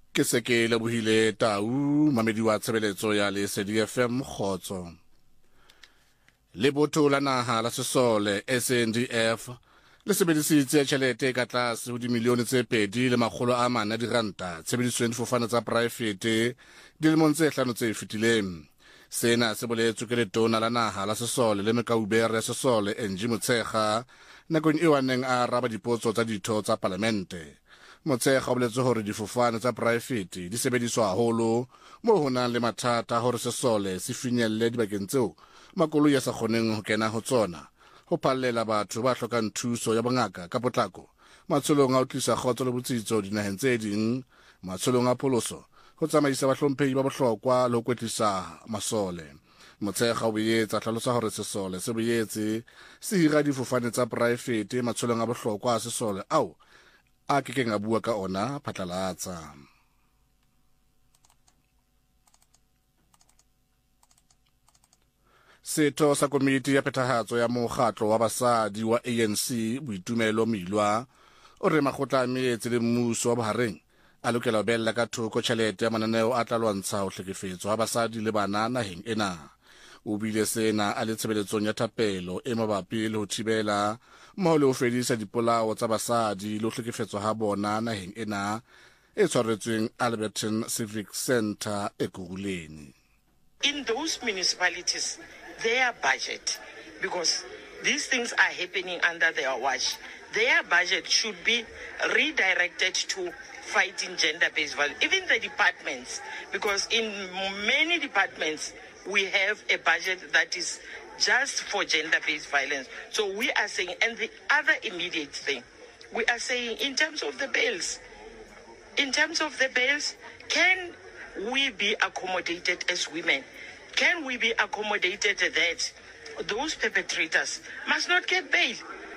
Ke se ke lebohile Tau mamedi wa tshebeletso ya Lesedi FM Kgotso. Lebotho la naha la sesole SANDF le sebedisitse tjhelete ka tlase ho dimilione tse 2.4 diranta tshebedisong difofane tsa poraefete dilemong tse 5 tse fetileng. Sena se boletswe ke letona la naha la sesole le mekaubere ya sesole Angie Motshekga nakong eo a neng a araba dipotso tsa ditho tsa palamente. Motshekga o boletse hore difofane tsa poraefete di sebediswa haholo moo ho nang le mathata hore sesole se finyelle dibakeng tseo makoloi a sa kgoneng ho kena ho tsona, ho pallela batho ba hlokang thuso ya bongaka ka potlako, matsholong a ho tlisa kgotso le botsitso dinaheng tse ding, matsholong a pholoso, ho tsamaisa bahlomphehi ba bohlokwa le ho kwetlisa masole. Motshekga o boetse a hlalosa hore sesole se boetse se hira difofane tsa poraefete matsholong a bohlokwa a sesole ao a kekeng a bua ka ona phatlalatsa. Setho sa komiti ya phethahatso ya mokgatlo wa basadi wa ANC Boitumelo Milwa o re makgotla a meetse le mmuso wa bohareng a lokela ho bella ka thoko tjhelete ya mananeo a tla lwantsha ho hlekefetswa ha basadi le bana naheng ena. O bile sena a le tshebeletsong ya thapelo e mabapi le ho thibela mmoho le ho fedisa dipolao tsa basadi le ho hlekefetswa ha bona naheng ena e tshwaretsweng Alberton Civic Centre e Kuruleni. In those municipalities, their budget, because these things are happening under their watch, their budget should be redirected to fighting gender-based violence. Even the departments, because in many departments, we have a budget that is just for gender-based violence. So we are saying, and the other immediate thing, we are saying in terms of the bails, can we be accommodated as women? Can we be accommodated that those perpetrators must not get bail?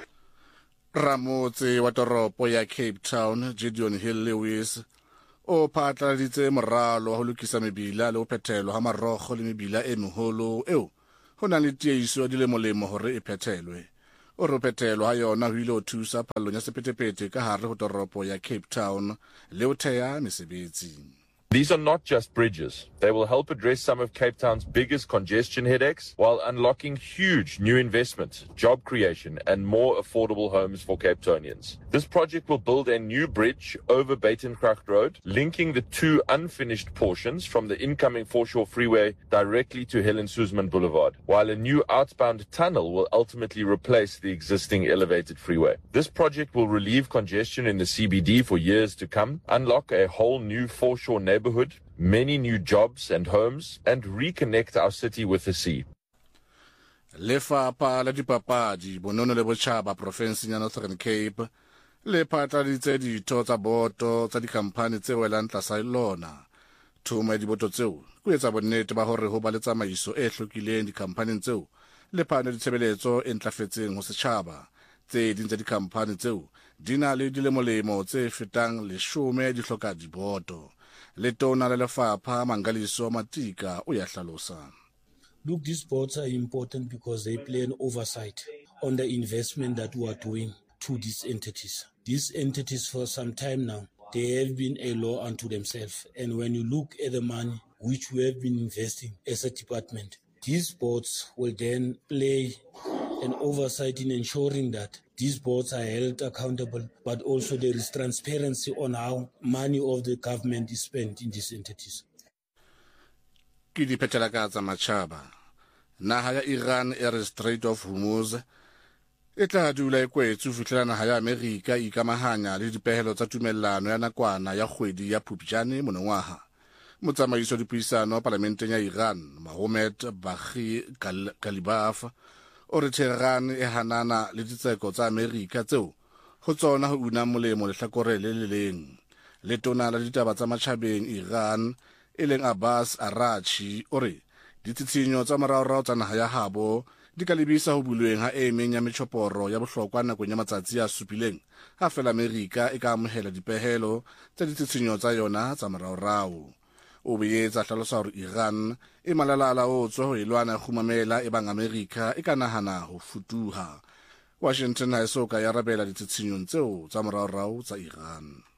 Ramotse wa toropo ya Cape Town, Gideon Hill Lewis, o phatlaladitse moralo wa ho lokisa mebila le ho phethelwa ha marokgo le mebila e meholo eo ho nang le tiehiso di le molemo hore e phethelwe. O re phethelwa ha yona ho ile ho thusa phallong ya sephethephethe ka hare ho toropo ya Cape Town le ho theha mesebetsi. These are not just bridges. They will help address some of Cape Town's biggest congestion headaches while unlocking huge new investment, job creation, and more affordable homes for Cape Townians. This project will build a new bridge over Buitengracht Road, linking the two unfinished portions from the incoming Foreshore Freeway directly to Helen Suzman Boulevard, while a new outbound tunnel will ultimately replace the existing elevated freeway. This project will relieve congestion in the CBD for years to come, unlock a whole new foreshore neighborhood, many new jobs and homes, and reconnect our city with the sea. Lefapha la dipapadi bonono le botjhaba province ya Northern Cape le phatlaladitse ditho tsa boto tsa dikhamphani tse welang tlasa lona. Thuma diboto tseo ku etsa bonnete ba hore ho ba le tsamaiso e hlokileng dikhamphaneng tseo le phano ditshebeletso e ntlafetseng ho setjhaba. Tse ding tsa dikhamphani tseo di na le dilemolemo tse fetang 10 di hloka diboto. Letona la lefapha Mangaliso Matika o ya hlalosa. Look, these boards are important because they play an oversight on the investment that we are doing to these entities. These entities for some time now, they have been a law unto themselves. And when you look at the money which we have been investing as a department, these boards will then play an oversight in ensuring that these boards are held accountable, but also there is transparency on how money of the government is spent in these entities. Ke di phethelaka tsa matjhaba. Naha ya Iran e Strait of Hormuz e tla dula e kwetse ho fihlela naha ya Amerika e ikamahanya le dipehelo tsa tumellano ya nakwana ya kgwedi ya Phupjane monongwaha. Motsamaiso dipuisano parlamenteng ya Iran, Mohammed Baghi Ghalibaf, o re Tehran e hanana le ditseko tsa Amerika tseo ho tsona ho una molemo lehlakore le le leng. Letona la ditaba tsa matjhabeng Iran e leng Abbas Araghchi o re ditshitshinyo tsa moraorao tsa naha ya habo di ka lebisa ho bulweng ha e meng ya metjhoporo ya bohlokwa nakong ya matsatsi a supileng ha fela Amerika e ka amohela dipehelo tsa ditshitshinyo tsa yona tsa moraorao. O boetse a hlalosa hore Iran e malala-a-laotswe ho elwana khumamela e bang Amerika e ka nahana ho futuha. Washington ha e soka ya arabela ditshitshinyong tseo tsa moraorao tsa Iran.